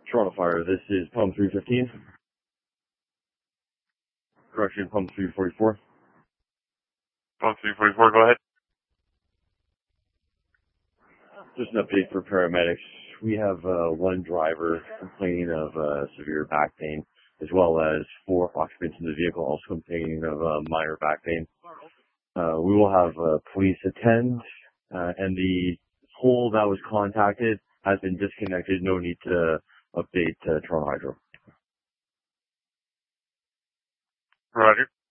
Toronto Fire, this is pump 315. Correction, pump 344. Pump 344, go ahead. Just an update for paramedics. We have one driver complaining of severe back pain, as well as 4 occupants in the vehicle also complaining of minor back pain. We will have police attend, and the pole that was contacted has been disconnected. No need to update Toronto Hydro. Roger.